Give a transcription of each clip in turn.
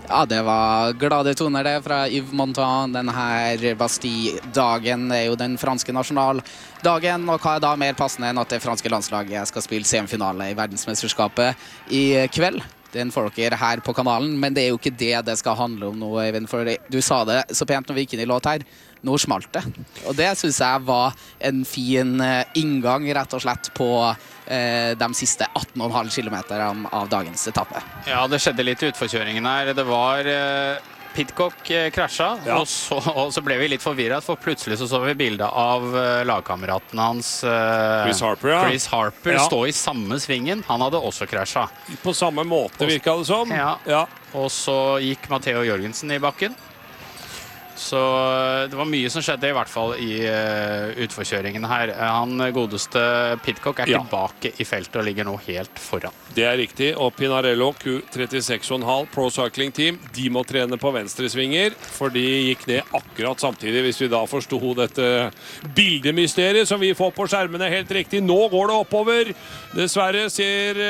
Ja, det var glade toner det fra Yves Montand. Denne her Bastille-dagen er jo den franske nasjonaldagen, og hva er da mer passende enn at det franske landslaget skal spille semifinale i verdensmesterskapet i kveld? Den får dere her på kanalen, men det er jo ikke det skal handle om nå, Eivind, for du sa det så pent når vi gikk inn i låt her. Nå smalt det. Og det synes jeg var en fin inngang, rett og slett, på de siste 18,5 kilometer av dagens etappe. Ja, det skjedde litt i utforkjøringen her. Det var Pidcock krasja, og så ble vi litt forvirret, for plutselig så vi bildet av lagkameraten hans Chris Harper stå i samme svingen. Han hadde også krasja. På samme måte virket det som. Ja. Og så gikk Matteo Jorgensen i bakken. Så det var mye som skjedde, i hvert fall i utforkjøringen her. Han godeste Pidcock tilbake i feltet og ligger nå helt foran. Det er riktig, og Pinarello Q36,5 Pro Cycling Team, de må trene på venstresvinger, for de gikk ned akkurat samtidig, hvis vi da forstod dette bildemysteriet som vi får på skjermene helt riktig. Nå går det oppover. Dessverre sier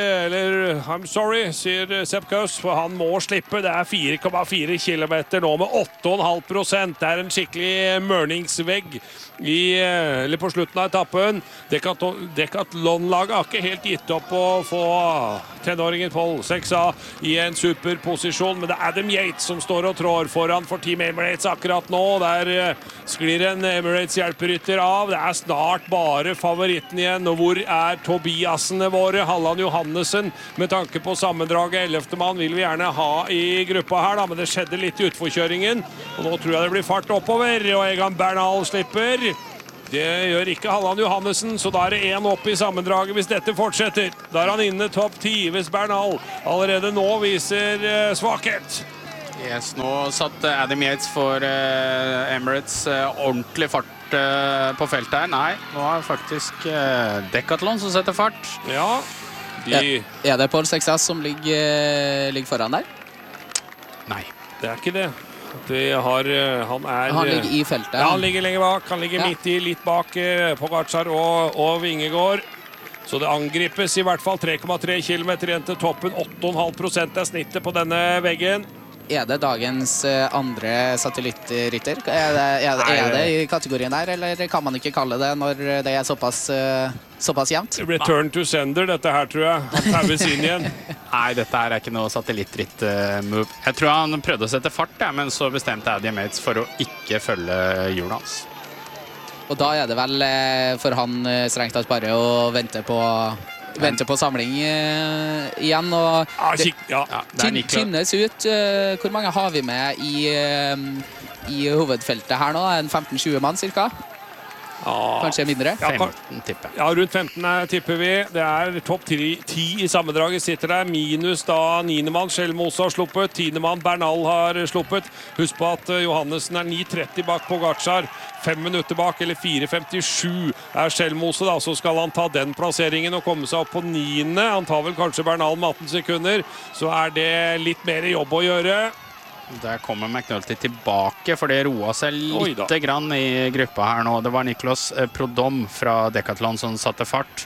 Sepp Kuss, for han må slippe. Det er 4,4 kilometer nå med 8,5%. Det er en skikkelig mørningsvegg på slutten av etappen. Decathlon-laget har ikke helt gitt opp å få tenåringen Paul Sexa i en superposisjon, men det er Adam Yates som står og trår foran for Team Emirates akkurat nå. Der sklir en Emirates hjelperytter av. Det er snart bare favoritten igjen. Og hvor er Tobiasene våre? Halland Johannessen, med tanke på sammendraget 11. mann, vil vi gjerne ha i gruppa her, da, men det skjedde litt i utforkjøringen, og nå tror jeg det blir fart oppover, og Egan Bernal slipper. Det gjør ikke Halland Johannessen, så da er det en opp i sammendraget hvis dette fortsetter. Da er han inne topp 10 hvis Bernal allerede nå viser svakhet. Yes, nå satt Adam Yates for Emirates ordentlig fart på feltet her. Nei, nå er faktisk Decathlon som setter fart. Ja, Er det Paul Sexa som ligger foran der? Nei. Det er ikke det. Han ligger i feltet. Ja, han ligger lenger bak. Han ligger midt i, litt bak Pogačar og Vingegaard. Så det angripes i hvert fall 3,3 kilometer igjen til toppen. 8,5% er snittet på denne veggen. Er det dagens andre satellittrytter? Er det i kategorien der, eller kan man ikke kalle det når det er såpass jevnt? Return to sender, dette her, tror jeg. Han taues inn igjen. Nei, dette her er ikke noe satellitt-ritt-move. Jeg tror han prøvde å sette fart, men så bestemte Adam Yates for å ikke følge hjulet hans. Og da er det vel for han strengt tatt bare å vente på samling igjen, og tynnes ut. Hvor mange har vi med i hovedfeltet her nå? En 15-20 mann cirka? Kanskje mindre? 15 tipper. Ja, rundt 15 tipper vi. Det er topp 10 i sammendraget sitter der, minus da 9. mann Skjelmose har sluppet, 10. mann Bernal har sluppet. Husk på at Johannessen er 9,30 bak Pogačar, 5 minutter bak, eller 4,57 er Skjelmose da, så skal han ta den plasseringen og komme seg opp på 9. Han tar vel kanskje Bernal med 18 sekunder, så er det litt mer jobb å gjøre. Der kommer McNulty tilbake, for det roet seg litt grann i gruppa her nå. Det var Nicolas Prodom fra Decathlon som satte fart.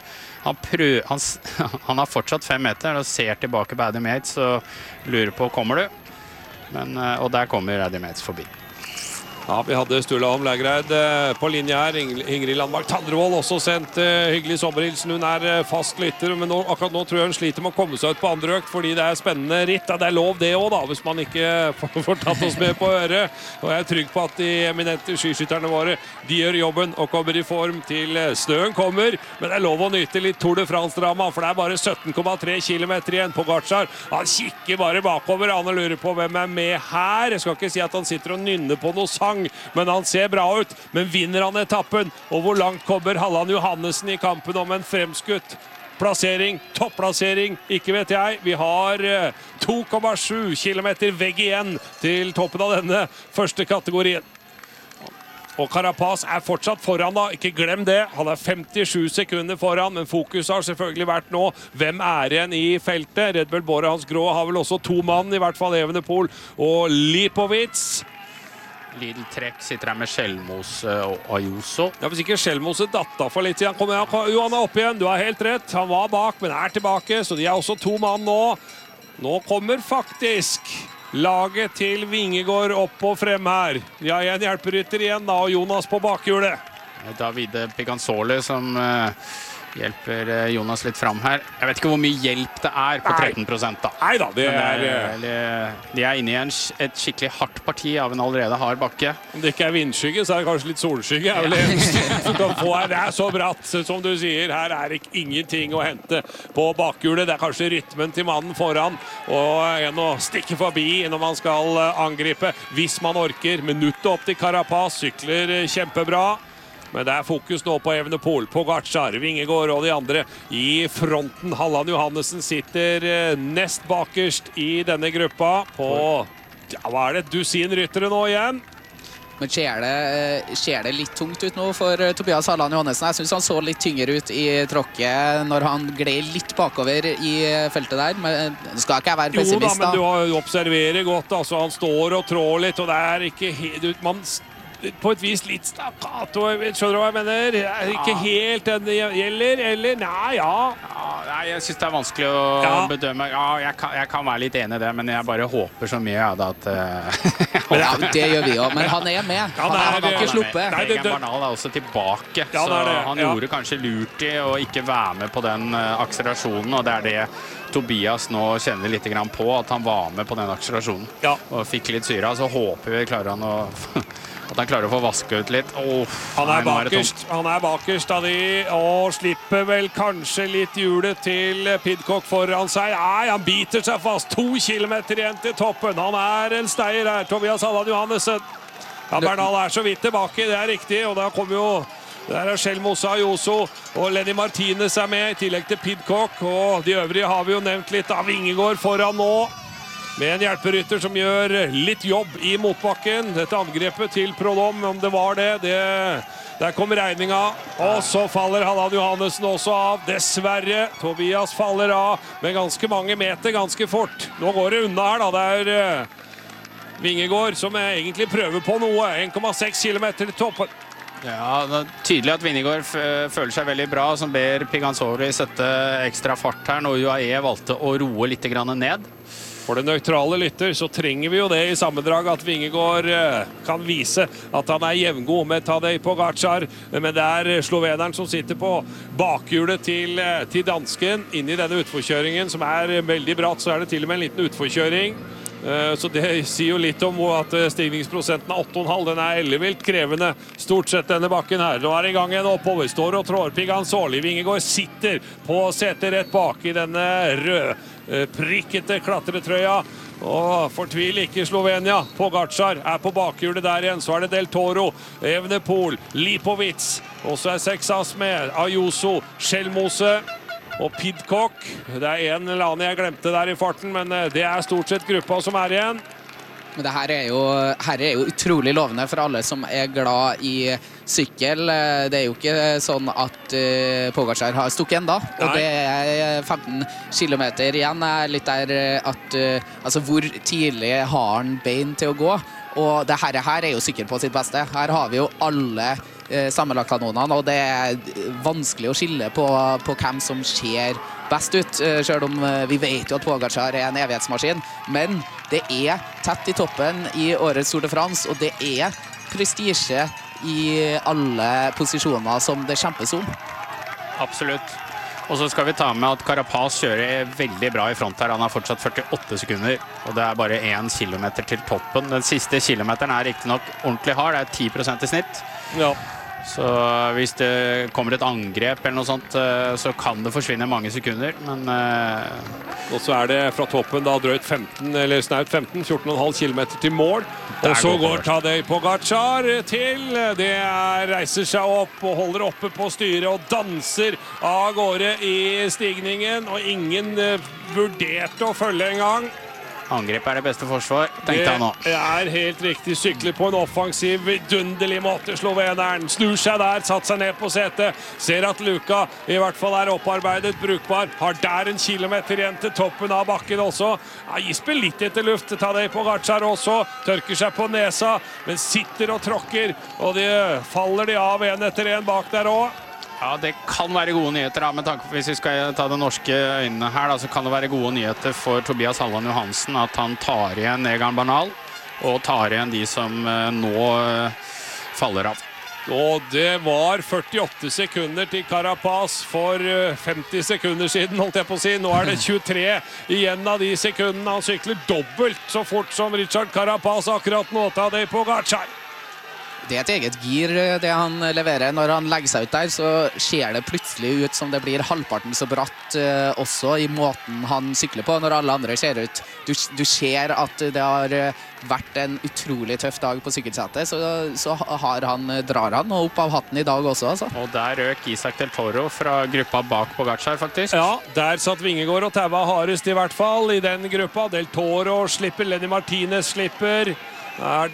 Han har fortsatt 5 meter og ser tilbake på Adam Yates og lurer på, kommer du? Og der kommer Adam Yates forbi. Ja, vi hadde Sturla Holm Lægreid på linje her. Ingrid Landmark Tandrevold også sendt hyggelig sommerhilsen. Hun er fast lytter, men akkurat nå tror jeg hun sliter med å komme seg ut på andre økt, fordi det er spennende ritt. Ja, det er lov det også da, hvis man ikke får tatt oss med på øret. Og jeg er trygg på at de eminente skiskytterne våre, de gjør jobben og kommer i form til snøen kommer. Men det er lov å nyte litt Tour de France-drama, for det er bare 17,3 kilometer igjen på Pogačar. Han kikker bare bakover, han lurer på hvem er med her. Jeg skal ikke si at han sitter og nynner på noe sang, men han ser bra ut. Men vinner han etappen, og hvor langt kommer Halland Johannessen i kampen om en fremskutt plassering, topplassering, ikke vet jeg. Vi har 2,7 kilometer vegg igjen til toppen av denne første kategorien. Og Carapaz er fortsatt foran da, ikke glem det. Han er 57 sekunder foran, men fokus har selvfølgelig vært nå. Hvem er igjen i feltet? Red Bull Bora Hans Grå har vel også 2 mann, i hvert fall Evenepoel og Lipovitz. Lidl Trekk sitter her med Skjelmose og Ayuso. Ja, hvis ikke Skjelmose datta for litt siden. Jo, han er opp igjen, du har helt rett. Han var bak, men er tilbake, så de er også 2 mann nå. Nå kommer faktisk laget til Vingegård opp og frem her. Ja, en hjelperytter igjen da, og Jonas på bakhjulet. Davide Piganzoli som hjelper Jonas litt fram her. Jeg vet ikke hvor mye hjelp det på 13% da. Neida, det de inne i et skikkelig hardt parti av en allerede hard bakke. Om det ikke vindskygge, så det kanskje litt solskygge. Du kan få her. Det så bratt, som du sier. Her det ingenting å hente på bakhjulet. Det kanskje rytmen til mannen foran, og en å stikke forbi når man skal angripe, hvis man orker. Minuttet opp til Carapaz, sykler kjempebra. Men det fokus nå på Evenepoel, Pogačar, Vingegård og de andre i fronten. Halland Johannessen sitter nest bakerst i denne gruppa på, hva det, dusin ryttere nå igjen? Men ser det litt tungt ut nå for Tobias Halland Johannessen? Jeg synes han så litt tyngre ut i tråkket når han gled litt bakover i feltet der. Men skal ikke jeg være pessimist da? Jo da, men du observerer godt, altså han står og trår litt, og det ikke helt, man på et vis litt stakkato, skjønner du hva jeg mener? Ikke helt den det gjelder, eller? Nei, Nei, jeg synes det vanskelig å bedømme. Ja, jeg kan være litt enig i det, men jeg bare håper så mye at... Ja, det gjør vi også, men han med. Han har ikke sluppet. Egan Bernal også tilbake, så han gjorde kanskje lurt i å ikke være med på den akselerasjonen, og det det Tobias nå kjenner litt grann på, at han var med på den akselerasjonen og fikk litt syre, så håper vi klarer at han klarer å få vaske ut litt. Han bakerst av de, og slipper vel kanskje litt hjulet til Pidcock foran seg. Nei, han biter seg fast. 2 kilometer igjen til toppen. Han en steier her, Tobias Halland Johannessen. Bernal så vidt tilbake, det riktig, og da kommer jo der Shelmosa Ayuso, og Lenny Martinez med, i tillegg til Pidcock, og de øvrige har vi jo nevnt litt av Vingegård foran nå. Med en hjelperytter som gjør litt jobb i motbakken. Dette angrepet til Prudhomme, om det var det, der kommer regninga. Og så faller Halland Johannessen også av. Dessverre, Tobias faller av med ganske mange meter, ganske fort. Nå går det unna her da, det Vingegård som egentlig prøver på noe. 1,6 kilometer til toppen. Ja, det tydelig at Vingegård føler seg veldig bra, som ber Piganzoli sette ekstra fart her, når UAE valgte å roe litt grann ned. For den nøytrale lytter så trenger vi jo det i sammendrag at Vingegård kan vise at han jevngod med Tadej Pogačar, men det sloveneren som sitter på bakhjulet til dansken inn i denne utforkjøringen som veldig bratt, så det til og med en liten utforkjøring. Så det sier jo litt om at stigningsprosenten 8,5, den ellevilt krevende stort sett denne bakken her. Nå det i gang en oppover, står og trår Piganzoli. Vingegård sitter på setet rett bak i denne røde prikkete klatretrøya, og fortvil ikke Slovenia. Pogačar på bakhjulet der igjen, så det Del Toro, Evenepoel, Lipovic, og så 6 med Ayuso, Shelmose og Pidcock. Det en eller annen jeg glemte der i farten, men det stort sett gruppa som igjen. Men det her jo utrolig lovende for alle som glad i sykkel. Det jo ikke sånn at Pogačar har stukket enda, og det 15 kilometer igjen. Litt der at altså hvor tidlig har han bein til å gå, og det her jo sykkel på sitt beste. Her har vi jo alle sammenlagtkanonene, og det vanskelig å skille på hvem som ser best ut, selv om vi vet jo at Pogačar en evighetsmaskin, men det tett i toppen i årets Tour de France, og det prestisje i alle posisjoner som det kjempes om. Absolutt. Og så skal vi ta med at Carapaz kjører veldig bra i front her. Han har fortsatt 48 sekunder, og det bare 1 kilometer til toppen. Den siste kilometeren riktig nok ordentlig hard, det 10% i snitt. Ja. Så hvis det kommer et angrep eller noe sånt, så kan det forsvinne mange sekunder, men... Og så det fra toppen da drøyt 15, eller snaut 15, 14,5 kilometer til mål. Og så går Tadej Pogačar til. Det reiser seg opp og holder oppe på styret og danser av gårde i stigningen, og ingen vurderte å følge en gang. Angrep det beste forsvar, tenkte han nå. Det helt riktig, sykler på en offensiv, vidunderlig måte, sloveneren. Snur seg der, satt seg ned på setet. Ser at Luka i hvert fall opparbeidet, brukbar. Har der 1 kilometer igjen til toppen av bakken også. Gisper litt etter luft, Tadej Pogačar også. Tørker seg på nesa, men sitter og tråkker. Og faller de av en etter en bak der også. Ja, det kan være gode nyheter, da, med tanke på hvis vi skal ta de norske øynene her, da, så kan det være gode nyheter for Tobias Halland Johansen at han tar igjen Egan Bernal og tar igjen de som nå faller av. Og det var 48 sekunder til Carapaz for 50 sekunder siden, holdt jeg på å si. Nå er det 23 igjen av de sekundene. Han sykler dobbelt så fort som Richard Carapaz akkurat nå. Tadej Pogačar. Det er et eget gir, det han leverer. Når han legger seg ut der, så ser det plutselig ut som det blir halvparten så bratt også i måten han sykler på når alle andre ser ut. Du ser at det har vært en utrolig tøff dag på sykkelsetet, så drar han opp av hatten i dag også. Altså. Og der røk Isak Del Toro fra gruppa bak Pogačar, faktisk. Ja, der satt Vingegaard og taua hardest i hvert fall i den gruppa. Del Toro slipper, Lenny Martinez slipper. Ja,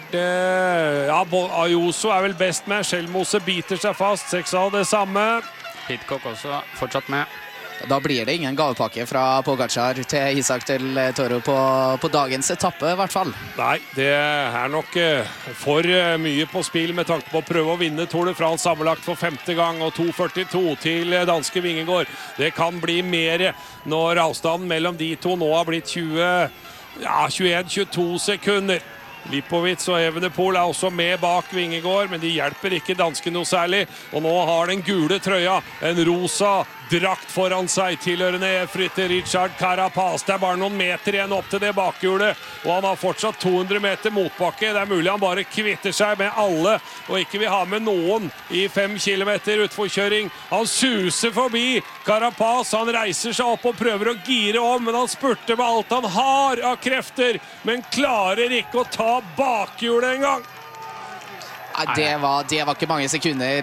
Ayuso er vel best med. Skjelmose biter seg fast. 6 av det samme. Pidcock også fortsatt med. Da blir det ingen gavepakke fra Pogačar til Isak Del Toro på dagens etappe, i hvert fall. Nei, det er nok for mye på spill med tanke på å prøve å vinne Tour de France sammenlagt for 5. gang, og 2.42 til danske Vingegaard. Det kan bli mer når avstanden mellom de to nå har blitt 21-22 sekunder. Lipovic og Evenepoel er også med bak Vingegaard, men de hjelper ikke dansken noe særlig. Og nå har den gule trøya en rosa drakt foran seg, tilhørende EF-rytter Richard Carapaz. Det er bare noen meter igjen opp til det bakhjulet, og han har fortsatt 200 meter motbakke. Det er mulig han bare kvitter seg med alle, og ikke vil ha med noen i 5 kilometer utforkjøring. Han suser forbi Carapaz, han reiser seg opp og prøver å gire om, men han spurter med alt han har av krefter, men klarer ikke å ta bakhjulet en gang. Det var ikke mange sekunder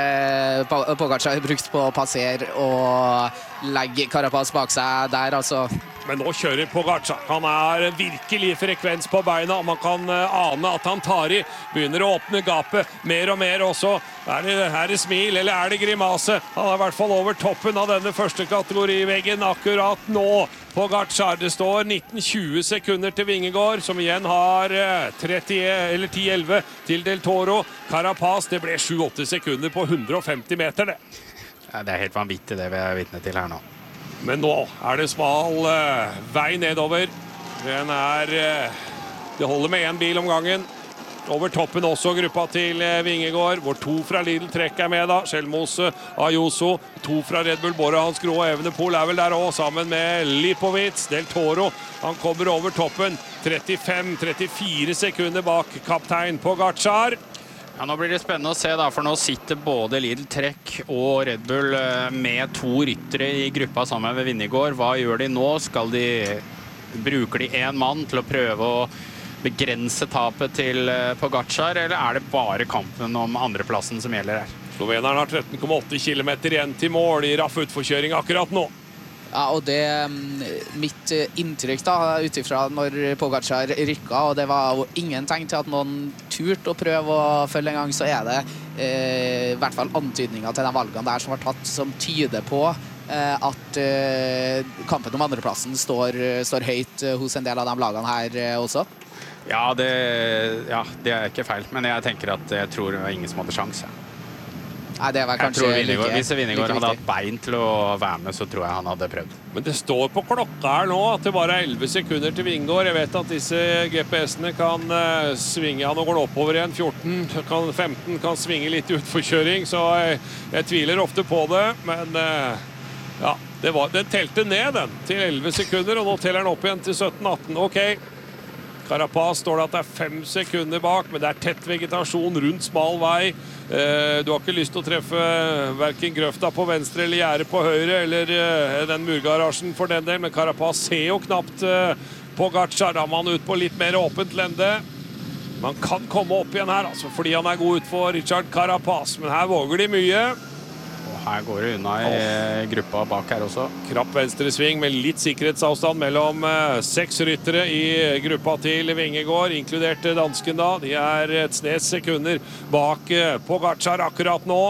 Pogačar brukt på å passere og legge Carapaz bak seg der, altså. Men nå kjører Pogačar. Han er virkelig frekvens på beina, og man kan ane at han tar i. Begynner å åpne gapet mer og mer også. Er det smil, eller er det grimase? Han er i hvert fall over toppen av denne første kategoriveggen akkurat nå. Pogačar, det står 19-20 sekunder til Vingegaard, som igjen har 10-11 til Del Toro. Carapaz, det ble 7-8 sekunder på 150 meter, det. Ja, det er helt vanvittig det vi er vitne til her nå. Men nå er det smal vei nedover. Det holder med en bil om gangen. Over toppen også gruppa til Vingegaard, hvor 2 fra Lidl Trek er med da. Skjelmose, Ayuso, 2 fra Red Bull, Bora, Hans Gro og Evenepoel er vel der også, sammen med Lipovic. Del Toro, han kommer over toppen. 35-34 sekunder bak kaptein Pogačar. Ja, nå blir det spennende å se da, for nå sitter både Lidl Trek og Red Bull med 2 ryttere i gruppa sammen med Vingegaard. Hva gjør de nå? Bruker de en mann til å prøve å begrense tapet til Pogačar, eller er det bare kampen om andreplassen som gjelder her? Sloveneren har 13,8 kilometer igjen til mål i raff utforkjøring akkurat nå. Ja, og det mitt inntrykk da, utifra når Pogačar rykket, og det var jo ingen tegn til at noen turte å prøve å følge en gang, så er det i hvert fall antydninger til de valgene der som var tatt, som tyder på at kampen om andreplassen står høyt hos en del av de lagene her også. Ja, det er ikke feil, men jeg tenker at jeg tror det var ingen som hadde sjanse. Nei, det var kanskje hvis Vingegaard hadde hatt bein til å være med, så tror jeg han hadde prøvd. Men det står på klokka her nå at det bare er 11 sekunder til Vingegaard. Jeg vet at disse GPS-ene kan svinge. Han går oppover igjen. 15 kan svinge litt i utforkjøring, så jeg tviler ofte på det. Men ja, den telte ned den til 11 sekunder, og nå teller den opp igjen til 17-18. Ok. Carapaz står det at det er 5 sekunder bak, men det er tett vegetasjon rundt smal vei. Du har ikke lyst til å treffe hverken grøfta på venstre eller gjerdet på høyre, eller den murgarasjen for den del, men Carapaz ser jo knapt Pogačar. Da må han ut på litt mer åpent lende. Man kan komme opp igjen her, altså, fordi han er god ut for Richard Carapaz, men her våger de mye. Her går det unna i gruppa bak her også. Krapp venstre sving med litt sikkerhetsavstand mellom 6 ryttere i gruppa til Vingegaard, inkludert dansken da. De er et snes sekunder bak Pogačar akkurat nå.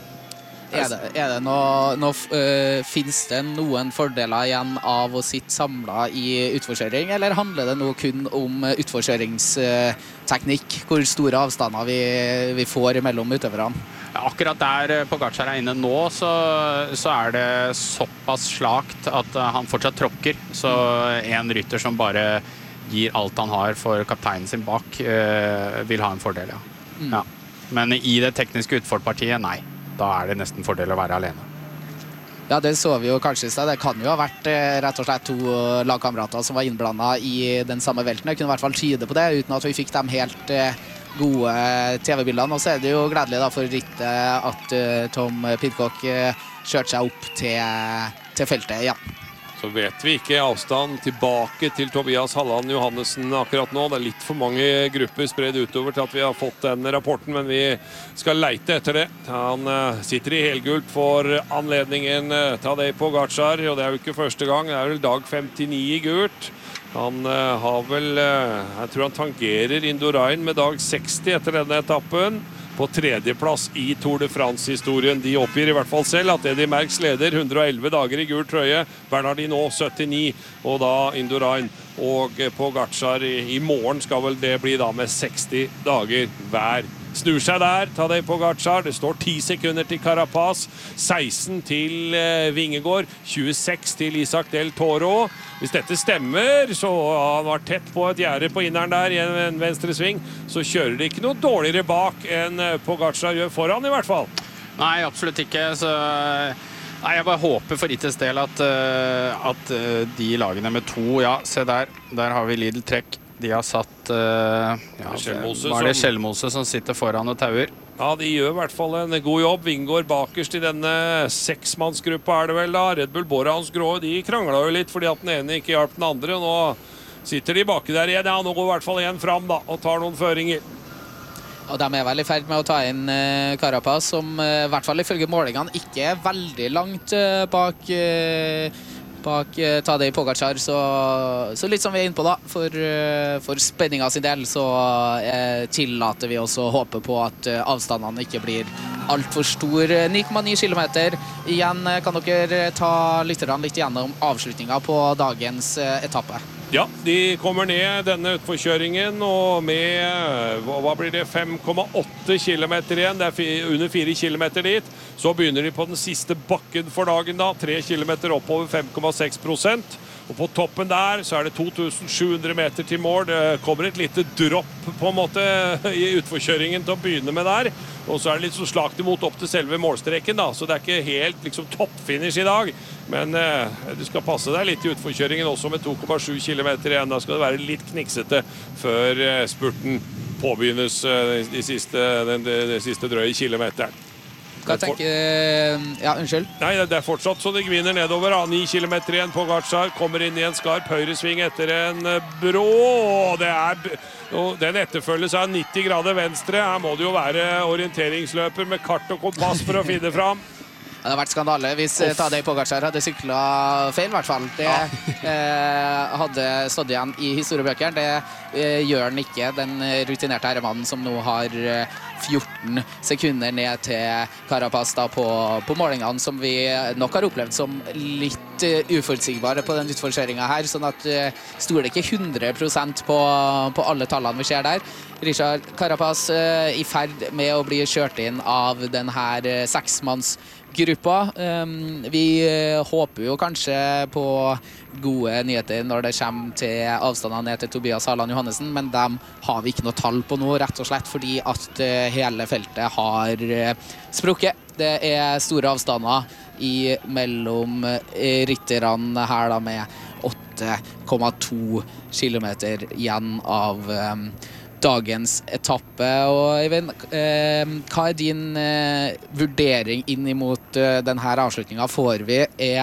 Finnes det noen fordeler igjen av å sitte samlet i utforkjøring, eller handler det nå kun om utforkjøringsteknikk, hvor store avstander vi får mellom utøverne? Akkurat der Pogačar inne nå, så det såpass slakt at han fortsatt tråkker. Så en rytter som bare gir alt han har for kapteinen sin bak, vil ha en fordel, ja. Ja. Men i det tekniske utforpartiet, nei. Da det nesten fordel å være alene. Ja, det så vi jo kanskje i sted. Det kan jo ha vært rett og slett to lagkamerater som var innblandet i den samme velten. Det kunne i hvert fall tyde på det, uten at vi fikk de helt gode TV-bildene. Og så det jo gledelig da for rittet at Tom Pidcock kjørte seg opp til feltet igjen. Så vet vi ikke avstand tilbake til Tobias Halland Johannessen akkurat nå. Det litt for mange grupper spredd utover til at vi har fått den rapporten, men vi skal leite etter det. Han sitter i helgult for anledningen, Tadej Pogačar, og det jo ikke første gang. Det vel dag 59 i gult. Han har vel, jeg tror han tangerer Indurain med dag 60 etter denne etappen. På tredjeplass i Tour de France-historien. De oppgir i hvert fall selv at Eddy Merckx leder 111 dager i gul trøye. Bernardino 79, og da Indurain og Pogačar i morgen skal vel det bli da med 60 dager hver. Snur seg der, Tadej Pogačar. Det står 10 sekunder til Carapaz, 16 til Vingegaard, 26 til Isaac Del Toro. Hvis dette stemmer, så har han vært tett på et gjerde på inneren der i en venstre sving, så kjører det ikke noe dårligere bak enn Pogačar gjør foran i hvert fall. Nei, absolutt ikke. Så nei, jeg bare håper for rittets del at de lagene med to, ja, se der har vi Lidl-trekk. De har satt var det Skjellmose som sitter foran og tauer. Ja, de gjør i hvert fall en god jobb. Vingegaard bakerst i denne seksmannsgruppa det vel da. Red Bull, Bora og Hans Grå, de kranglet jo litt fordi at den ene ikke hjalp den andre. Nå sitter de baki der igjen. Ja, nå går i hvert fall en fram da, og tar noen føringer. Og de vel i ferd med å ta inn Carapaz, som i hvert fall ifølge målingene ikke veldig langt bak Tadej Pogačar, så litt som vi inne på da, for spenninga sin del, så tillater vi også å håpe på at avstandene ikke blir alt for stor. 9,9 kilometer. Igjen kan dere ta lytterne litt gjennom avslutninga på dagens etappe. Ja, de kommer ned denne utforkjøringen, og med, hva blir det, 5,8 kilometer igjen, det under 4 kilometer dit. Så begynner de på den siste bakken for dagen da, 3 kilometer oppover 5,6%. Og på toppen der så det 2700 meter til mål. Det kommer et lite dropp på en måte i utforkjøringen til å begynne med der. Og så det litt så slakt imot opp til selve målstreken da, så det ikke helt liksom toppfinish i dag. Men du skal passe deg litt i utforkjøringen også med 2,7 kilometer igjen. Da skal det være litt kniksete før spurten påbegynnes de siste drøye kilometeren. Hva tenker ja, unnskyld? Nei, det fortsatt så det gvinner nedover. 9 kilometer igjen. Pogačar kommer inn i en skarp høyresving etter en brå. Den etterfølges av 90 grader venstre. Her må det jo være orienteringsløper med kart og kompass for å finne fram. Det hadde vært skandale hvis Tadej Pogačar hadde syklet feil, i hvert fall. Det hadde stått igjen i historiebøkene. Det gjør han ikke, den rutinerte herremannen som nå har 14 sekunder ned til Carapaz da på målingene, som vi nok har opplevd som litt uforutsigbare på den utforkjøringen her, sånn at stoler ikke 100% på alle tallene vi ser der. Richard Carapaz i ferd med å bli kjørt inn av den her seksmannsgruppa. Vi håper jo kanskje på gode nyheter når det kommer til avstandene ned til Tobias Halland Johannessen, men dem har vi ikke noe tall på nå, rett og slett fordi at hele feltet har sprukket. Det store avstander mellom ritterne her da, med 8,2 kilometer igjen av dagens etappe. Og Eivind, hva din vurdering inn imot denne avslutningen? Får vi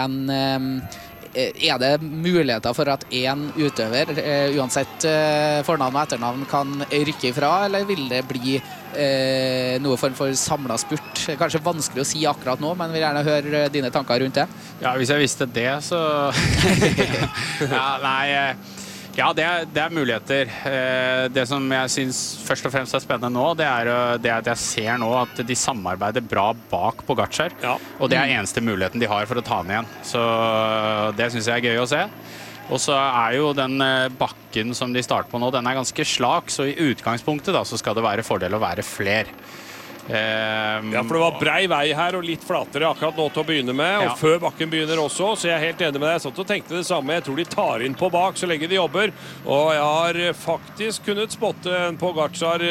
det muligheter for at en utøver, uansett fornavn og etternavn, kan rykke ifra, eller vil det bli noe form for samlet spurt? Kanskje vanskelig å si akkurat nå, men vil gjerne høre dine tanker rundt det. Ja, hvis jeg visste det, så ja, nei, ja, det muligheter. Det som jeg synes først og fremst spennende nå, det at jeg ser nå at de samarbeider bra bak Pogačar, ja. Og det eneste muligheten de har for å ta den igjen. Så det synes jeg gøy å se. Og så jo den bakken som de starter på nå, den ganske slak, så i utgangspunktet da, så skal det være fordel å være fler. Ja, for det var brei vei her og litt flatere akkurat nå til å begynne med, og før bakken begynner også, så jeg er helt enig med deg. Jeg satt og tenkte det samme. Jeg tror de tar inn på bak så lenge de jobber, og jeg har faktisk kunnet spotte en Pogačar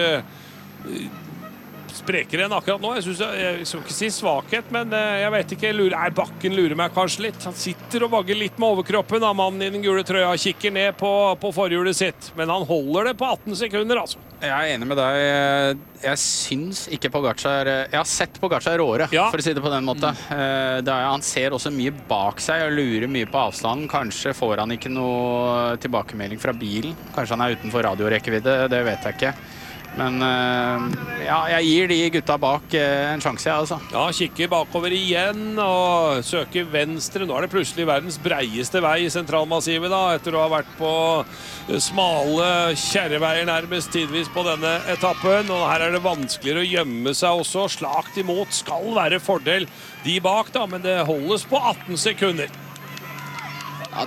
sprekere enn akkurat nå. Jeg skal ikke si svakhet, men jeg vet ikke, bakken lurer meg kanskje litt. Han sitter og vagger litt med overkroppen av mannen i den gule trøya, kikker ned på forhjulet sitt, men han holder det på 18 sekunder, altså. Jeg er enig med deg. Jeg syns ikke Pogačar... Jeg har sett Pogačar råre, for å si det på den måten. Han ser også mye bak seg og lurer mye på avstanden. Kanskje får han ikke noe tilbakemelding fra bilen. Kanskje han er utenfor radiorekkevidde, det vet jeg ikke. Men jeg gir de gutta bak en sjanse, altså. Ja, kikker bakover igjen og søker venstre. Nå er det plutselig verdens breieste vei i sentralmassivet da, etter å ha vært på smale kjerreveier nærmest tidvis på denne etappen. Og her er det vanskeligere å gjemme seg også. Slakt imot skal være fordel de bak da, men det holdes på 18 sekunder. Ja,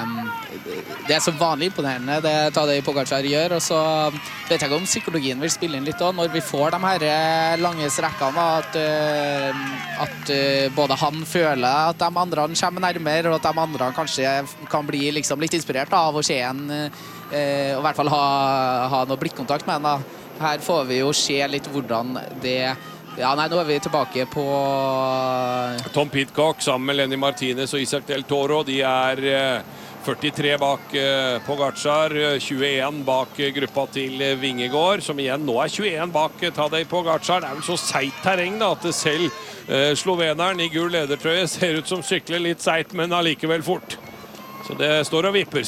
det er så vanlig imponerende det Tadej Pogačar gjør, og så vet jeg ikke om psykologien vil spille inn litt også, når vi får de her lange strekkene, at både han føler at de andre kommer nærmere, og at de andre kanskje kan bli liksom litt inspirert av å se en, og i hvert fall ha noe blikkontakt med en. Her får vi jo se litt hvordan det... Ja, nei, nå er vi tilbake på... Tom Pidcock sammen med Lenny Martinez og Isaac Del Toro. De er 43 bak Pogačar, 21 bak gruppa til Vingegaard, som igjen nå er 21 bak Tadej Pogačar. Det er vel så seit terreng da, at det selv sloveneren i gul ledertrøye ser ut som sykler litt seit, men allikevel fort. Så det står og vipper.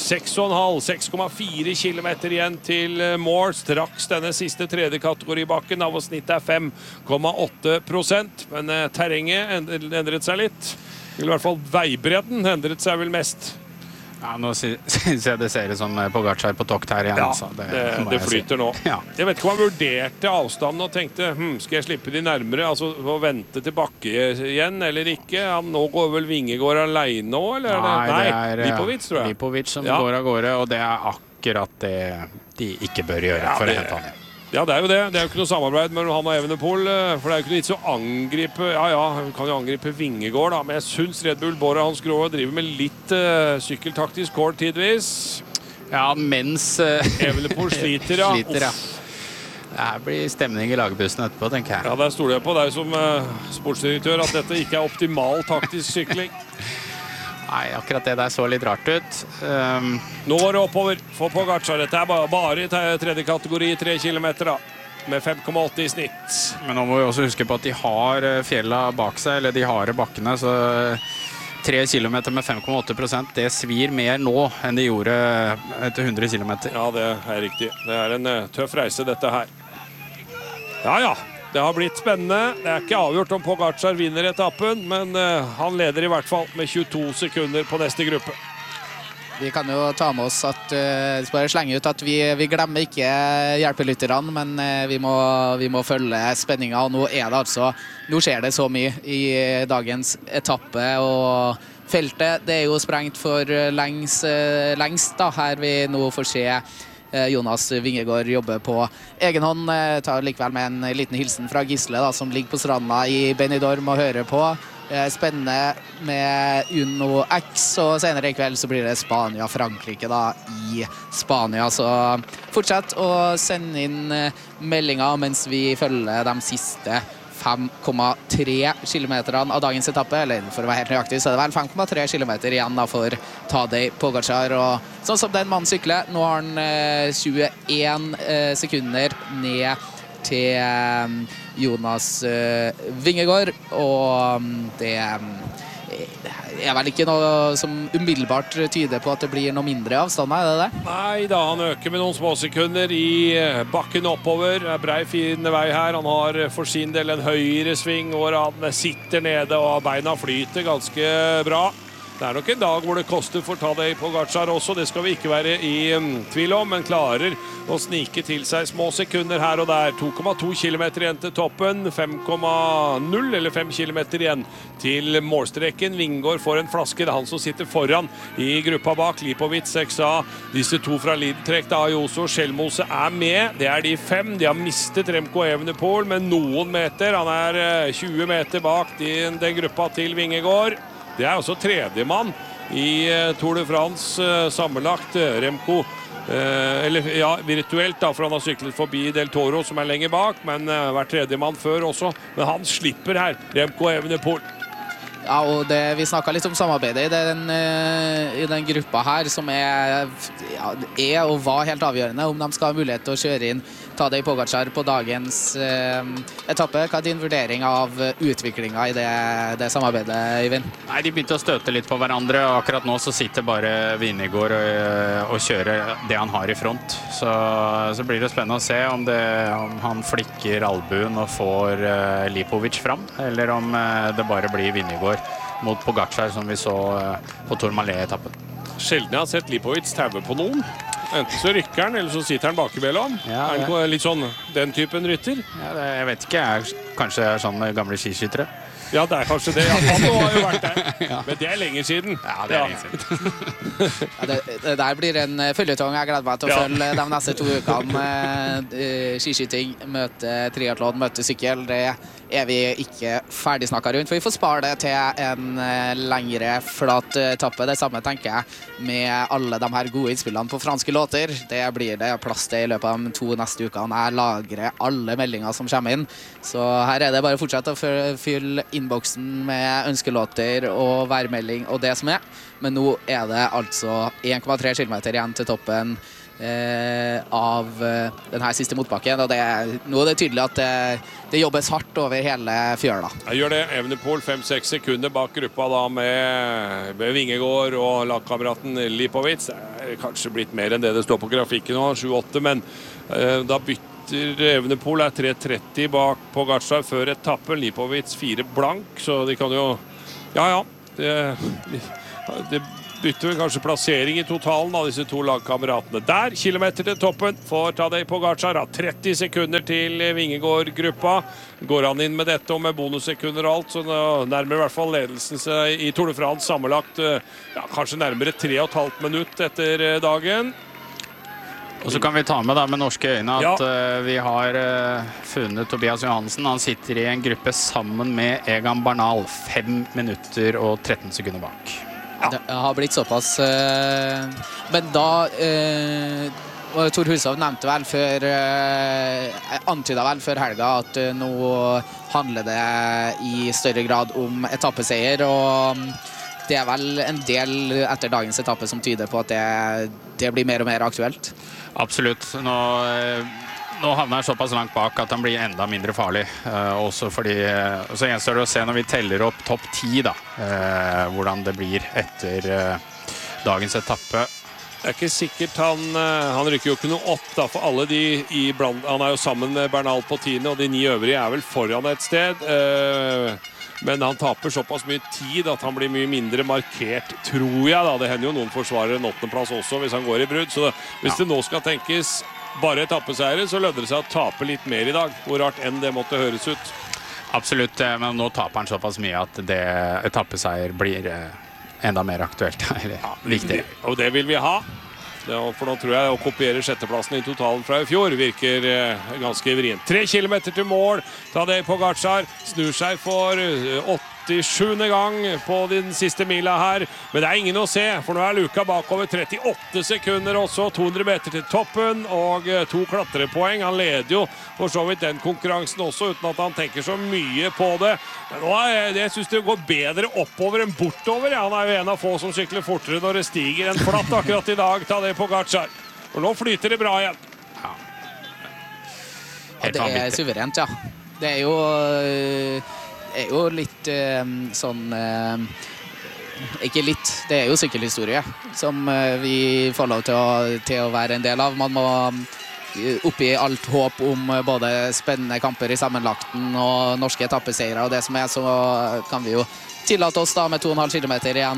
6,4 kilometer igjen til mål. Straks denne siste tredje kategoribakken av og snittet er 5,8%. Men terrenget endret seg litt. I hvert fall veibredden endret seg vel mest. Ja, nå synes jeg det ser ut som Pogačar på tokt her igjen. Ja, altså. det flyter nå. Ja. Jeg vet ikke om han vurderte avstanden og tenkte, skal jeg slippe de nærmere, altså å vente til bakke igjen, eller ikke? Nå går vel Vingegaard alene nå, eller? Nei, det er Lipovic, tror jeg. Lipovic som går av gårde, og det er akkurat det de ikke bør gjøre for å hente han. Ja, det er jo det. Det er jo ikke noe samarbeid mellom han og Evenepoel, for det er jo ikke litt så å angripe. Ja, hun kan jo angripe Vingegaard da, men jeg synes Red Bull Bora Hans Grove driver med litt sykkeltaktisk kål tidvis. Ja, mens Evenepoel sliter, ja. Det her blir stemning i lagerbussen etterpå, tenker jeg. Ja, der stoler jeg på deg som sportsdirektør at dette ikke er optimal taktisk sykling. Nei, akkurat det der så litt rart ut. Nå går det oppover for Pogačar. Dette er bare i tredje kategori, 3 kilometer da, med 5,8 i snitt. Men nå må vi også huske på at de har fjellet bak seg, eller de harde bakkene, så 3 kilometer med 5,8%, det svir mer nå enn de gjorde etter 100 kilometer. Ja, det er riktig. Det er en tøff reise, dette her. Ja. Det har blitt spennende. Det er ikke avgjort om Pogačar vinner etappen, men han leder i hvert fall med 22 sekunder på neste gruppe. Vi kan jo ta med oss at bare slenge ut at vi glemmer ikke hjelpelytterne, men vi må følge spenningen, og nå er det altså, nå skjer det så mye i dagens etappe, og feltet, det er jo sprengt for lengst da, her vi nå får se Jonas Vingegaard jobber på egen hånd. Tar likevel med en liten hilsen fra Gisle da, som ligger på stranda i Benidorm og hører på. Spennende med Uno X, og senere i kveld så blir det Spania-Frankrike da i Spania. Så fortsett å sende inn meldinger mens vi følger de siste 5,3 kilometerne av dagens etappe, eller for å være helt nøyaktig, så er det vel 5,3 kilometer igjen da for Tadej Pogačar, og sånn som den mannen sykler, nå har han 21 sekunder ned til Jonas Vingegaard, og det er vel ikke noe som umiddelbart tyder på at det blir noe mindre avstand, er det det? Nei da, han øker med noen småsekunder i bakken oppover. Brei, fin vei her. Han har for sin del en høyre sving hvor han sitter nede og beina flyter ganske bra. Det nok en dag hvor det koster for Tadej Pogačar også, det skal vi ikke være i tvil om, men klarer å snike til seg små sekunder her og der. 2,2 kilometer igjen til toppen, 5,0 eller 5 kilometer igjen til målstreken. Vingegaard får en flaske, det han som sitter foran i gruppa bak. Lipovic 6A, disse to fra Lidtrekk, Ayuso og Skjelmose med. Det de 5, de har mistet Remco Evenepoel med noen meter. Han 20 meter bak den gruppa til Vingegaard. Det også tredjemann i Tour de France sammenlagt. Remco, eller ja, virtuelt da, for han har syklet forbi Del Toro som lenger bak, men vært tredjemann før også. Men han slipper her, Remco Evenepoel. Ja, og vi snakket litt om samarbeidet i den gruppa her, som og var helt avgjørende om de skal ha mulighet til å kjøre inn Tadej Pogačar på dagens etappe. Hva din vurdering av utviklingen i det samarbeidet, Eivind? Nei, de begynte å støte litt på hverandre, og akkurat nå så sitter bare Vingegaard og kjører det han har i front. Så blir det spennende å se om han flikker albuen og får Lipovic fram, eller om det bare blir Vingegaard mot Pogačar, som vi så på Tourmalet-etappen. Sjelden jeg har sett Lipovic taue på noen. Enten så rykker han, eller så sitter han bakimellom. Ja, han litt sånn den typen rytter? Ja, jeg vet ikke, kanskje sånn med gamle skiskyttere. Ja, det kanskje det. Ja, han har jo vært der. Ja. Men det lenger siden. Ja, det lenge siden. Det der blir en følgetong. Jeg gleder meg til å følge de neste 2 ukene. Skiskyting, møte triathlon, møte sykkel. Det vi ikke ferdig snakket rundt, for vi får spare det til en lengre flat etappe. Det samme tenker jeg med alle de her gode innspillene på franske låter. Det blir det plass til i løpet av de 2 neste ukene. Jeg lagrer alle meldinger som kommer inn, så her det bare å fortsette å fylle innboksen med ønskelåter og værmelding og det som men nå det altså 1,3 kilometer igjen til toppen av denne siste motbakken, og nå det tydelig at det jobbes hardt over hele fjøla. Jeg gjør det. Evenepoel 5-6 sekunder bak gruppa da med Vingegaard og lagkameraten Lipovic. Det kanskje blitt mer enn det står på grafikken nå, 7-8, men da bytter Evenepoel 3.30 bak Pogačar før etappen. Lipovic 4 blank, så de kan jo det bytter vel kanskje plassering i totalen av disse 2 lagkameratene. Der, kilometer til toppen for Tadej Pogačar. 30 sekunder til Vingegaard-gruppa. Går han inn med dette og med bonussekunder og alt, så nærmer i hvert fall ledelsen seg i Tour de France sammenlagt kanskje nærmere 3,5 minutter etter dagen. Og så kan vi ta med norske øyne at vi har funnet Tobias Johansen. Han sitter i en gruppe sammen med Egan Bernal, 5 minutter og 13 sekunder bak. Det har blitt såpass, men da Tor Hushovd nevnte vel antydet vel før helga at nå handler det i større grad om etappeseier, og det vel en del etter dagens etappe som tyder på at det blir mer og mer aktuelt. Absolutt. Nå havner han såpass langt bak at han blir enda mindre farlig. Også fordi, så gjenstår det å se når vi teller opp topp 10 hvordan det blir etter dagens etappe. Det ikke sikkert han rykker jo ikke noe opp da, for alle han jo sammen med Bernal på 10. og de 9 øvrige vel foran et sted. Men han taper såpass mye tid at han blir mye mindre markert, tror jeg da. Det hender jo noen forsvarer en 8. plass også hvis han går i brudd. Så hvis det nå skal tenkes bare etappeseiere, så lønner det seg å tape litt mer i dag. Hvor rart enn det måtte høres ut. Absolutt, men nå taper han såpass mye at etappeseier blir enda mer aktuelt. Viktig. Og det vil vi ha. For nå tror jeg å kopiere 6.-plassen i totalen fra i fjor virker ganske vrient. 3 kilometer til mål. Tadej Pogačar snur seg for 87. gang på den siste mila her. Men det ingen å se, for nå luka bakover 38 sekunder også. 200 meter til toppen og 2 klatrepoeng. Han leder jo for så vidt den konkurransen også, uten at han tenker så mye på det. Men nå jeg synes det går bedre oppover enn bortover. Han jo en av få som sykler fortere når det stiger en flatt akkurat i dag. Tadej Pogačar. Og nå flyter det bra igjen. Ja, det suverent, ja. Det jo litt sånn ikke litt, det jo sykkelhistorie som vi får lov til å være en del av. Man må oppi alt håp om både spennende kamper i sammenlagten og norske etappeseiere, og det som så kan vi jo tillate oss da med 2,5 kilometer igjen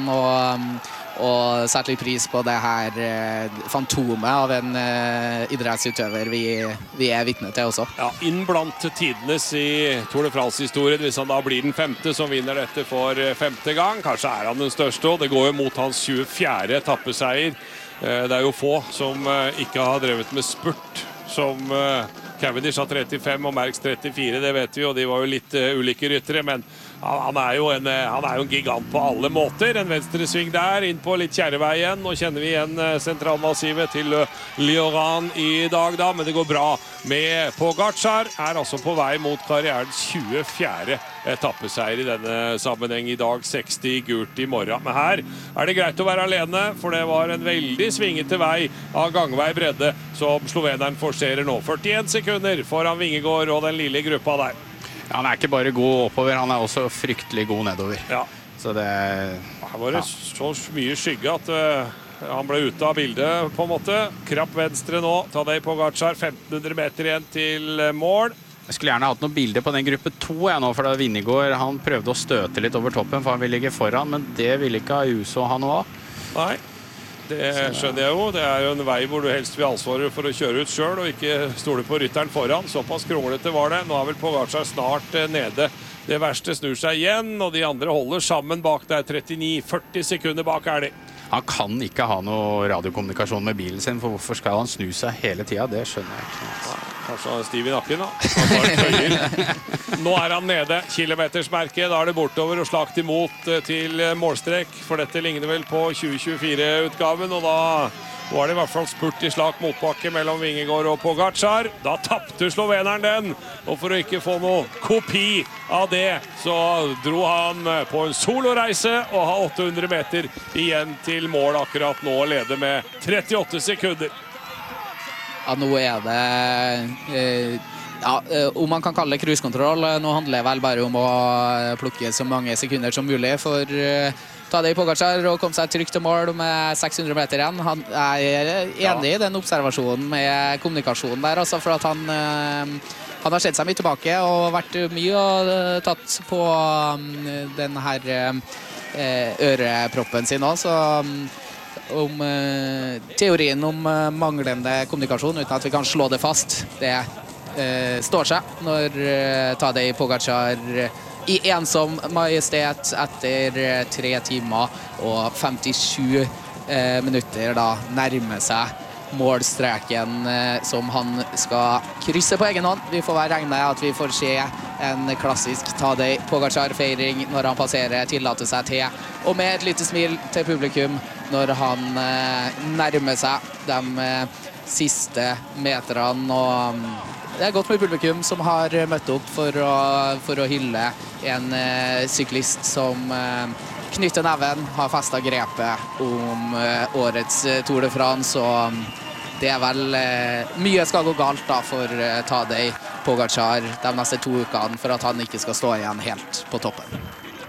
og sette litt pris på det her fantomet av en idrettsutøver vi vitne til også. Ja, inn blant tidenes i Tour de France-historien, hvis han da blir den 5. som vinner dette for 5. gang. Kanskje han den største, og det går jo mot hans 24. etappeseier. Det jo få som ikke har drevet med spurt, som Cavendish har 35 og Merckx 34, det vet vi, og de var jo litt ulike ryttere, men han jo en gigant på alle måter. En venstresving der, inn på litt kjærevei igjen. Nå kjenner vi igjen sentralmassivet til Lioran i dag da, men det går bra med Pogačar. Altså på vei mot karrierens 24. etappeseier i denne sammenheng i dag, 60 gult i morgen. Men her det greit å være alene, for det var en veldig svingete vei av gangvei bredde som sloveneren forserer nå. 41 sekunder foran Vingegaard og den lille gruppa der. Ja, han ikke bare god oppover, han også fryktelig god nedover. Ja. Så det... Her var det så mye skygge at han ble ute av bildet på en måte. Krapp venstre nå, Tadej Pogačar, 1500 meter igjen til mål. Jeg skulle gjerne hatt noen bilder på den gruppe 2 nå, for da Vingegaard, han prøvde å støte litt over toppen, for han ville ligge foran, men det ville ikke Ayuso ha noe av. Nei. Det skjønner jeg jo. Det jo en vei hvor du helst vil ansvare for å kjøre ut selv og ikke stole på rytteren foran. Såpass kronglete var det. Nå vel Pogačar snart nede. Det verste snur seg igjen, og de andre holder sammen bak der. 39-40 sekunder bak de. Han kan ikke ha noe radiokommunikasjon med bilen sin, for hvorfor skal han snu seg hele tiden? Det skjønner jeg ikke. Kanskje han stiv i nakken da. Nå han nede, kilometersmerket. Da det bortover og slakt imot til målstrek, for dette ligner vel på 2024-utgaven, og da var det i hvert fall spurt i slak motbakke mellom Vingegaard og Pogačar. Da tappte sloveneren den, og for å ikke få noe kopi av det, så dro han på en soloreise og har 800 meter igjen til mål akkurat nå, og leder med 38 sekunder. Ja, nå det om man kan kalle det cruisekontroll. Nå handler det vel bare om å plukke så mange sekunder som mulig for Tadej Pogačar og komme seg trygt til mål med 600 meter igjen. Han enig i den observasjonen med kommunikasjonen der, altså, for at han har sett seg mye tilbake og vært mye og tatt på den her øreproppen sin også, så om teorien om manglende kommunikasjon, uten at vi kan slå det fast, det står seg når Tadej Pogačar i ensom majestet etter 3 timer og 57 minutter da nærmer seg målstreken som han skal krysse på egen hånd. Vi får være regne at vi får se en klassisk Tadej Pogačar-feiring når han passerer, tillater seg til, og med et lite smil til publikum når han nærmer seg de siste meterne. Og det godt med publikum som har møtt opp for å hylle en syklist som knytter neven, har festet grepet om årets Tour de France, og det vel mye skal gå galt da for Tadej Pogačar de neste 2 ukene for at han ikke skal stå igjen helt på toppen.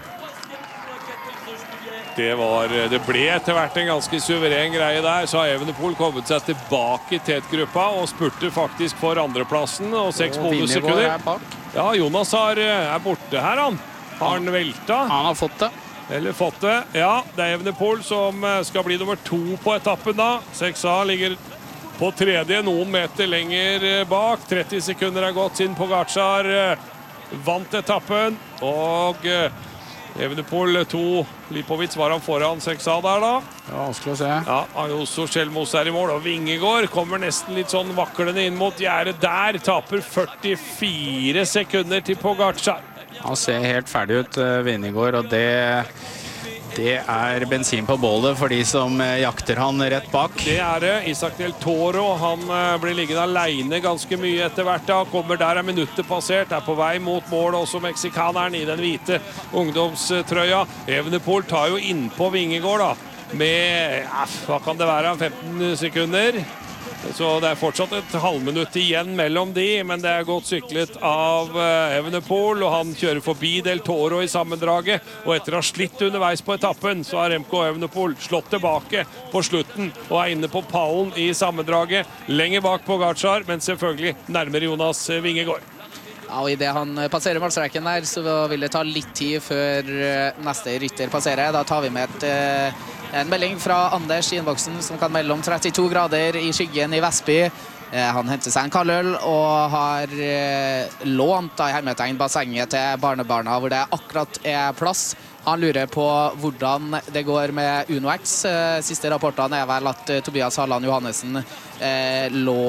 Det ble etter hvert en ganske suveren greie der, så har Evenepoel kommet seg tilbake i tetgruppa og spurte faktisk for andreplassen og 6 bonussekunder. Ja, Jonas borte her, han. Har han velta? Han har fått det. Eller fått det. Ja, det Evenepoel som skal bli nummer 2 på etappen da. 6A ligger på 3., noen meter lenger bak. 30 sekunder har gått siden Pogačar vant etappen, og Evenepoel 2, Lipovic var han foran 6A der da. Ja, vanskelig å se. Ja, Ayuso Shelmos i mål, og Vingegaard kommer nesten litt sånn vaklende inn mot gjerdet der. Taper 44 sekunder til Pogačar. Han ser helt ferdig ut, Vingegaard, og det bensin på bålet for de som jakter han rett bak. Det det. Isak del Toro, han blir liggende alene ganske mye etter hvert da. Kommer der minuttet passert, på vei mot mål også meksikaneren i den hvite ungdomstrøya. Evenepoel tar jo inn på Vingegaard da, med, hva kan det være, 15 sekunder? Så det fortsatt et halvminutt igjen mellom de, men det godt syklet av Evenepoel, og han kjører forbi Del Toro i sammendraget, og etter å ha slitt underveis på etappen, så har Remco Evenepoel slått tilbake på slutten, og inne på pallen i sammendraget, lenger bak Pogačar, men selvfølgelig nærmere Jonas Vingegaard. Ja, og i det han passerer målstreken der, så vil det ta litt tid før neste rytter passerer. Da tar vi med en melding fra Anders i innboksen som kan melde om 32 grader i skyggen i Vestby. Han henter seg en kaldøl og har lånt i hermetegn bassenget til barnebarna hvor det akkurat plass. Han lurer på hvordan det går med UnoX. Siste rapportene vel at Tobias Halland Johannessen lå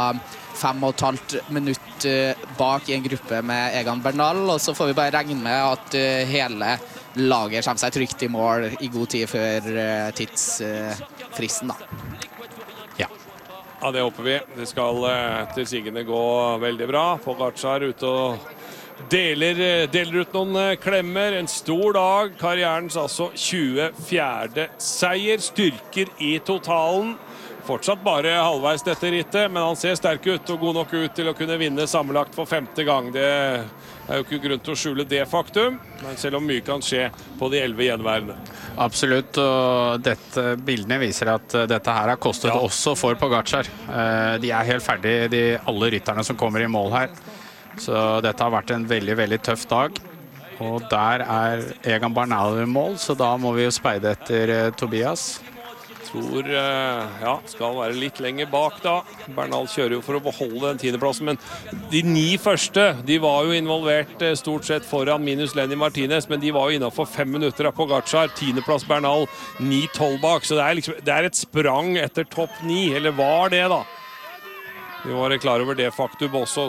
5,5 minutt bak i en gruppe med Egan Bernal, og så får vi bare regne med at hele laget kommer seg trygt i mål i god tid før tidsfristen da. Ja, det håper vi. Det skal til sigende gå veldig bra. Pogačar ute og deler ut noen klemmer. En stor dag. Karrierens altså 24. seier. Styrker i totalen. Fortsatt bare halvveis dette rittet, men han ser sterk ut og god nok ut til å kunne vinne sammenlagt for 5. gang. Det jo ikke grunn til å skjule det faktum, men selv om mye kan skje på de 11 gjenværende. Absolutt, og bildene viser at dette her har kostet også for Pogačar. De helt ferdige, alle rytterne som kommer i mål her. Så dette har vært en veldig, veldig tøff dag. Og der Egan Bernal i mål, så da må vi jo speide etter Tobias. Tror, skal være litt lenger bak da. Bernal kjører jo for å beholde den 10. plassen, men de 9 første, de var jo involvert stort sett foran minus Lenny Martinez, men de var jo innenfor 5 minutter av Pogačar, 10. plass Bernal, 9-12 bak, så det et sprang etter topp 9, eller var det da? Vi var klar over det faktum også,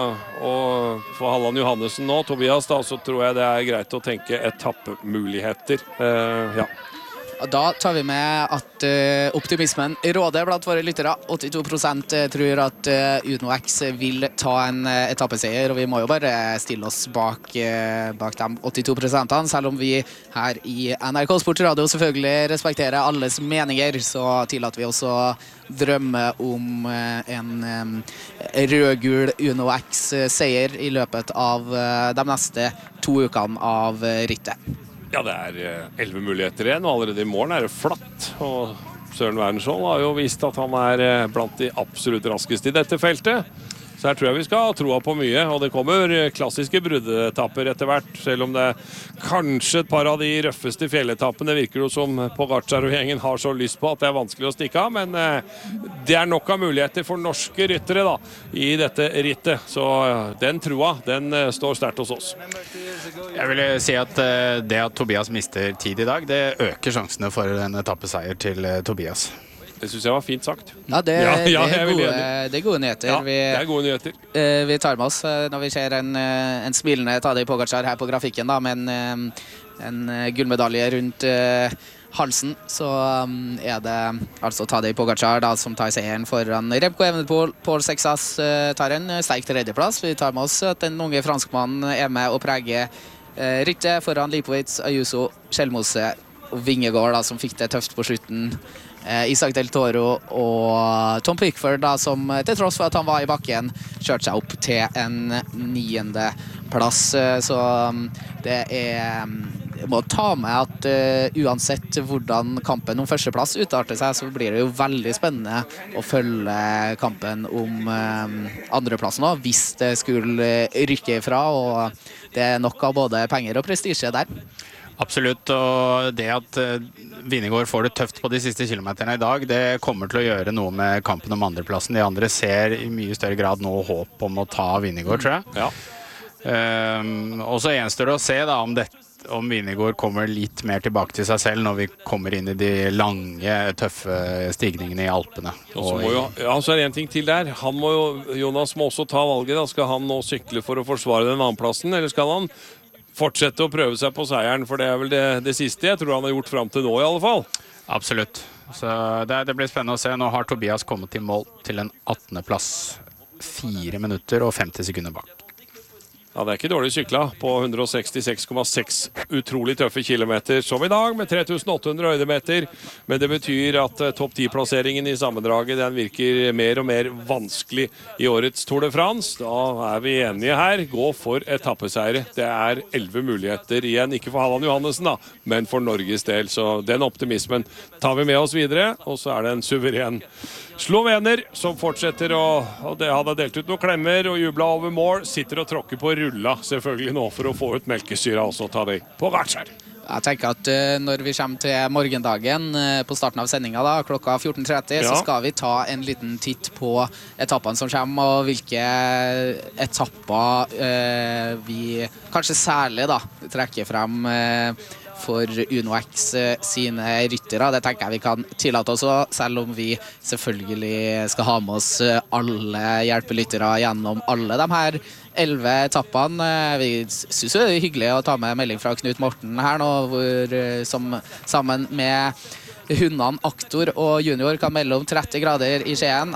og for Halland Johannessen nå, Tobias da, så tror jeg det greit å tenke etappemuligheter, Da tar vi med at optimismen råder blant våre lyttere. 82% tror at UnoX vil ta en etappeseier, og vi må jo bare stille oss bak de 82%, selv om vi her i NRK Sport Radio selvfølgelig respekterer alles meninger, så tillater vi også drømme om en rød-gul UnoX-seier i løpet av de neste 2 ukene av rittet. Ja, det 11 muligheter igjen, og allerede i morgen det flatt. Og Søren Wernerskjold har jo vist at han blant de absolutt raskeste i dette feltet. Så her tror jeg vi skal ha troa på mye, og det kommer klassiske bruddetapper etter hvert, selv om det kanskje et par av de røffeste fjelletappene virker jo som Pogačar og gjengen har så lyst på at det vanskelig å stikke av, men det nok av muligheter for norske ryttere da, i dette rittet, så den troa, den står sterkt hos oss. Jeg vil si at det at Tobias mister tid i dag, det øker sjansene for en etappeseier til Tobias. Det synes jeg var fint sagt. Ja, det gode nyheter. Ja, det gode nyheter. Vi tar med oss når vi ser en smilende Tadej Pogačar her på grafikken da, med en gullmedalje rundt halsen, så det altså Tadej Pogačar da, som tar seieren foran Remco Evenepoel. Paul Sexas tar en sterk tredjeplass. Vi tar med oss at den unge franskmannen med å prege rittet foran Lipowitz, Ayuso, Skjelmose og Vingegaard da, som fikk det tøft på slutten. Isaac Del Toro og Tom Pickford da, som til tross for at han var i bakken kjørte seg opp til en 9. plass, så det må ta med at uansett hvordan kampen om førsteplass utarter seg, så blir det jo veldig spennende å følge kampen om andreplassen også, hvis det skulle rykke ifra, og det nok av både penger og prestisje der. Absolutt, og det at Vingegaard får det tøft på de siste kilometerne i dag, det kommer til å gjøre noe med kampen om andreplassen. De andre ser i mye større grad nå håp om å ta Vingegaard, tror jeg. Ja. Og så gjenstår det å se da, om Vingegaard kommer litt mer tilbake til seg selv når vi kommer inn i de lange, tøffe stigningene i Alpene. Så det en ting til der. Jonas må også ta valget. Da. Skal han nå sykle for å forsvare den andreplassen, eller skal han fortsette å prøve seg på seieren, for det vel det siste jeg tror han har gjort frem til nå i alle fall. Absolutt. Så det blir spennende å se. Nå har Tobias kommet i mål til en 18. plass. 4 minutter og 50 sekunder bak. Ja, det ikke dårlig sykla på 166,6 utrolig tøffe kilometer som i dag, med 3800 høydemeter. Men det betyr at topp 10-plasseringen i sammendraget den virker mer og mer vanskelig i årets Tour de France. Da vi enige her. Gå for etappeseiere. Det 11 muligheter igjen. Ikke for Halland Johannessen, da, men for Norges del. Så den optimismen tar vi med oss videre. Og så det en suveren slovener som fortsetter og det hadde delt ut noen klemmer og jubla over mål. Sitter og tråkker på rulla selvfølgelig nå for å få ut melkesyra også, ta det på Pogačar. Jeg tenker at når vi kommer til morgendagen på starten av sendingen da, klokka 14.30, så skal vi ta en liten titt på etappene som kommer, og hvilke etapper vi kanskje særlig da trekker frem for UnoX sine ryttere. Det tenker jeg vi kan tillate oss, selv om vi selvfølgelig skal ha med oss alle hjelpelyttere gjennom alle de her 11 etappene. Vi synes det er hyggelig å ta med melding fra Knut Morten her nå, som sammen med hundene Aktor og Junior kan melde om 30 grader i Skien.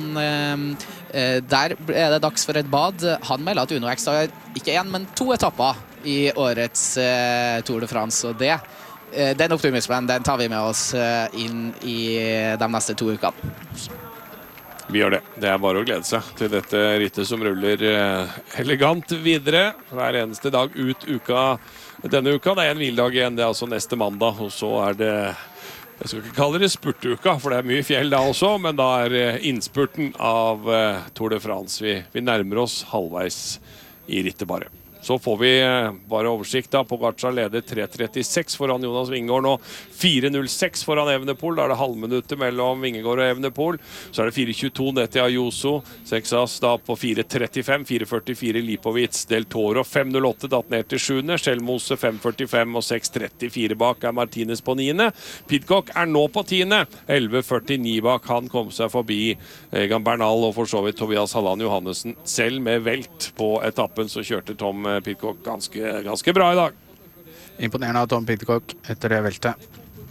Der det dags for et bad. Han melder at UnoX har ikke en, men 2 etapper i årets Tour de France, og den optimismen den tar vi med oss inn i de neste 2 ukene. Vi gjør det. Det bare å glede seg til dette rittet som ruller elegant videre. Hver eneste dag ut denne uka. Det en hviledag igjen, det altså neste mandag, og så det jeg skal ikke kalle det spurtuka, for det mye fjell da også, men da innspurten av Tour de France. Vi nærmer oss halvveis i rittet bare. Så får vi bare oversikt da. Pogačar leder 3.36 foran Jonas Vingegaard nå. 4.06 foran Evenepoel. Da det halvminuttet mellom Vingegaard og Evenepoel. Så det 4.22 ned til Ayuso. Sexas da på 4.35. 4.44 Lipovic. Del Toro 5.08 datt ned til 7. Skjelmose 5.45 og 6.34 bak Martinez på 9. Pidcock nå på 10. 11.49 bak. Han kom seg forbi Egan Bernal og for så vidt Tobias Halland Johannessen. Selv med velt på etappen så kjørte Tom Pidcock ganske bra i dag. Imponerende av Tom Pidcock etter det veltet.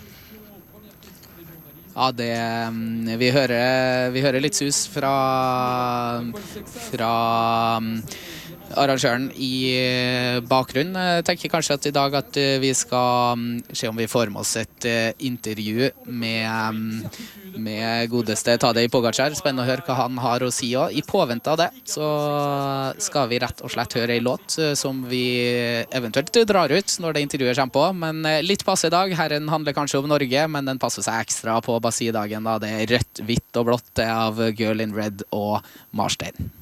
Ja, vi hører litt sus fra arrangøren i bakgrunnen. Jeg tenker kanskje at i dag at vi skal se om vi får med oss et intervju med godeste Tadej Pogačar. Spennende å høre hva han har å si også. I påvente av det så skal vi rett og slett høre en låt som vi eventuelt drar ut når det intervjuet kommer på, men litt passe i dag. Herren handler kanskje om Norge, men den passer seg ekstra på Bastilledagen da. Det rødt, hvitt og blått av Girl in Red og Marstein.